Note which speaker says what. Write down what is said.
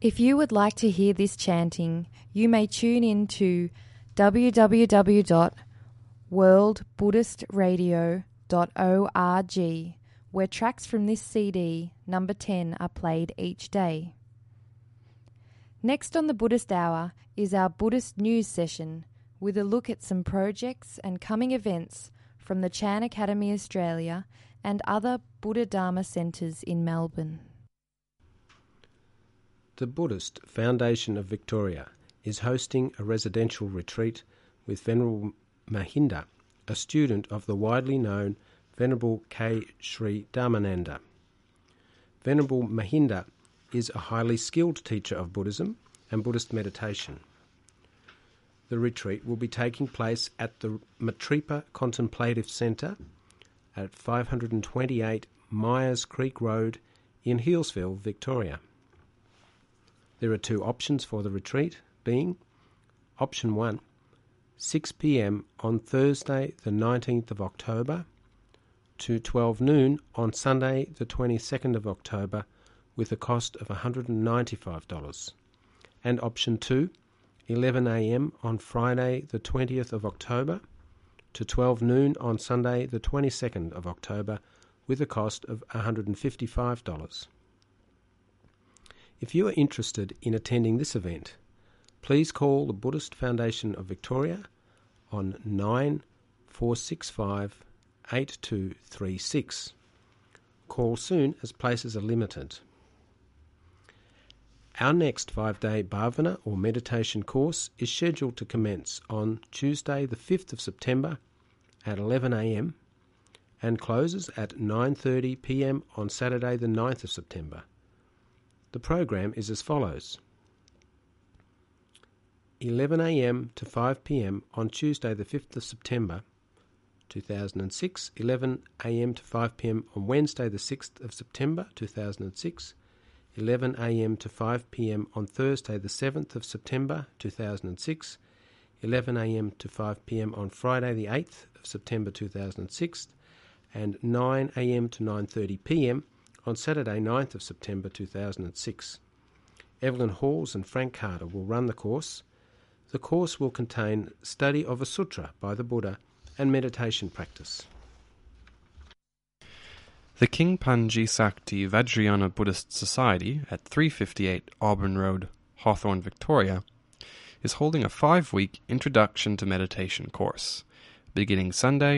Speaker 1: If you would like to hear this chanting, you may tune in to www.worldbuddhistradio.org, where tracks from this CD, number 10, are played each day. Next on the Buddhist Hour is our Buddhist News session, with a look at some projects and coming events from the Chan Academy Australia and other Buddha Dharma centres in Melbourne.
Speaker 2: The Buddhist Foundation of Victoria is hosting a residential retreat with Venerable Mahinda, a student of the widely known Venerable K. Sri Dharmananda. Venerable Mahinda is a highly skilled teacher of Buddhism and Buddhist meditation. The retreat will be taking place at the Matripa Contemplative Centre at 528 Myers Creek Road in Healesville, Victoria. There are two options for the retreat, being Option 1, 6 p.m. on Thursday the 19th of October to 12 noon on Sunday the 22nd of October with a cost of $195. And Option 2, 11 a.m. on Friday the 20th of October to 12 noon on Sunday the 22nd of October with a cost of $155. If you are interested in attending this event, please call the Buddhist Foundation of Victoria on 9465 8236. Call soon as places are limited. Our next 5-day bhavana or meditation course is scheduled to commence on Tuesday the 5th of September at 11 a.m. and closes at 9:30 p.m. on Saturday the 9th of September. The program is as follows: 11 a.m. to 5 p.m. on Tuesday the 5th of September 2006, 11 a.m. to 5 p.m. on Wednesday the 6th of September 2006, 11 a.m. to 5 p.m. on Thursday the 7th of September 2006, 11 a.m. to 5 p.m. on Friday the 8th of September 2006, and 9 a.m. to 9:30 p.m. on Saturday 9th of September 2006. Evelyn Halls and Frank Carter will run the course. The course will contain study of a sutra by the Buddha and meditation practice.
Speaker 3: The King Panji Sakti Vajrayana Buddhist Society at 358 Auburn Road, Hawthorne, Victoria, is holding a 5-week Introduction to Meditation course, beginning Sunday,